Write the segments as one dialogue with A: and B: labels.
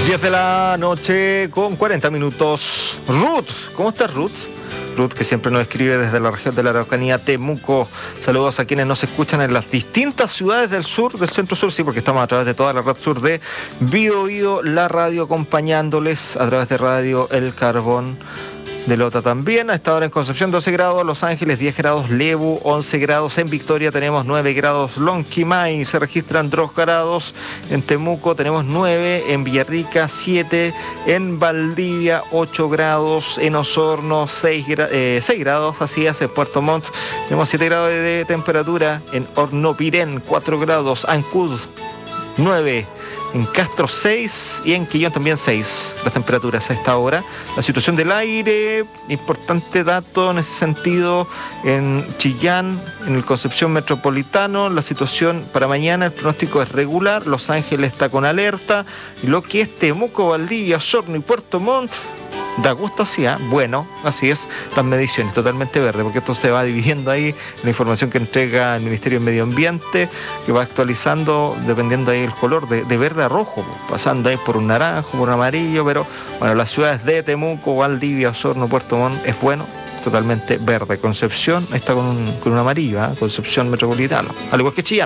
A: 10 de la noche con 40 minutos. Ruth, ¿cómo estás, Ruth? Ruth, que siempre nos escribe desde la región de la Araucanía, Temuco. Saludos a quienes nos escuchan en las distintas ciudades del sur, del centro sur, sí, porque estamos a través de toda la red sur de Bio Bio, la radio, acompañándoles a través de Radio El Carbón de Lota también. A esta hora en Concepción 12 grados, Los Ángeles 10 grados, Lebu 11 grados, en Victoria tenemos 9 grados, Lonquimay se registran 2 grados, en Temuco tenemos 9, en Villarrica 7, en Valdivia 8 grados, en Osorno 6 grados, así es, en Puerto Montt tenemos 7 grados de temperatura, en Hornopirén 4 grados, Ancud 9, en Castro 6 y en Quillón también 6 las temperaturas a esta hora. La situación del aire, importante dato en ese sentido, en Chillán, en el Concepción Metropolitano, la situación para mañana, el pronóstico es regular, Los Ángeles está con alerta, y lo que es Temuco, Valdivia, Osorno y Puerto Montt, da gusto, sí, bueno, así es, las mediciones, totalmente verde, porque esto se va dividiendo ahí, la información que entrega el Ministerio de Medio Ambiente, que va actualizando, dependiendo ahí el color, de verde a rojo, pasando ahí por un naranjo, por un amarillo, pero bueno, las ciudades de Temuco, Valdivia, Osorno, Puerto Montt, es bueno, totalmente verde. Concepción está con un amarillo, Concepción Metropolitano, al igual que Chillán.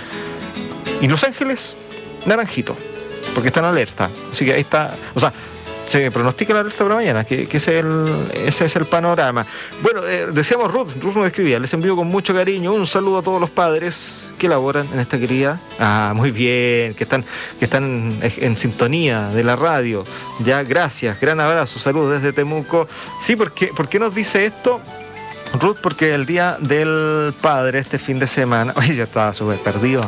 A: Y Los Ángeles, naranjito, porque está en alerta, así que ahí está, o sea, se pronostica la alerta para mañana, que ese es el panorama. Bueno, decíamos Ruth nos escribía, les envío con mucho cariño un saludo a todos los padres que laboran en esta querida, muy bien, que están en sintonía de la radio, ya, gracias, gran abrazo, saludos desde Temuco. Sí, ¿por qué nos dice esto, Ruth? Porque el Día del Padre este fin de semana, oye, yo estaba súper perdido.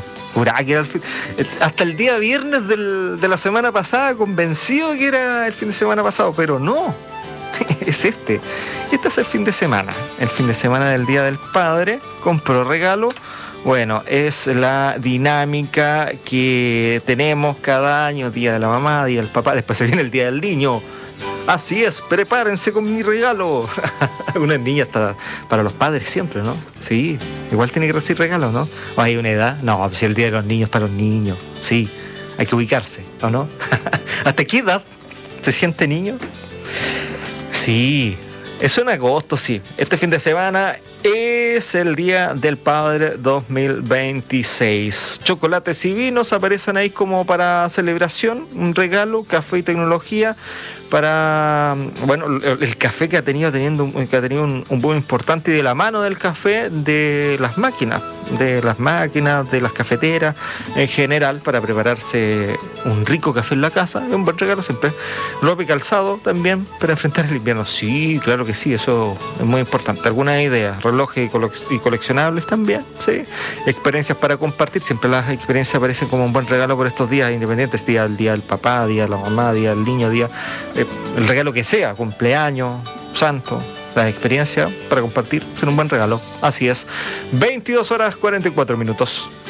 A: Hasta el día viernes de la semana pasada, convencido que era el fin de semana pasado, pero no, es este es el fin de semana del Día del Padre. Compro regalo. Bueno, es la dinámica que tenemos cada año, Día de la Mamá, Día del Papá, después se viene el Día del Niño. Así es, prepárense con mi regalo. Una niña está para los padres siempre, ¿no? Sí, igual tiene que recibir regalos, ¿no? ¿O hay una edad? No, si el Día de los Niños es para los niños. Sí, hay que ubicarse, ¿o no? ¿Hasta qué edad se siente niño? Sí, eso en agosto, sí. Este fin de semana es el Día del Padre 2026. Chocolates y vinos aparecen ahí como para celebración, un regalo, café y tecnología. Para, bueno, el café que ha tenido un boom importante, y de la mano del café, de las máquinas, de las cafeteras en general, para prepararse un rico café en la casa, es un buen regalo siempre. Ropa y calzado también para enfrentar el invierno. Sí, claro que sí, eso es muy importante. Algunas ideas, relojes y coleccionables también, sí. Experiencias para compartir, siempre las experiencias aparecen como un buen regalo por estos días independientes, día del papá, día de la mamá, día del niño, el regalo que sea, cumpleaños, santo, la experiencia para compartir, ser un buen regalo. Así es. 22 horas 44 minutos.